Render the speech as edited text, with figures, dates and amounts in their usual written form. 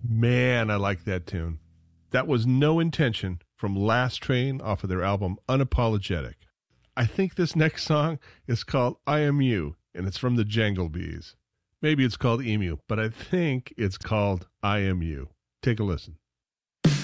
Man, I like that tune. That was No Intention from Last Train off of their album Unapologetic. I think this next song is called I Am You, and it's from the Jangle Bees. Maybe it's called Emu, but I think it's called I Am You. Take a listen.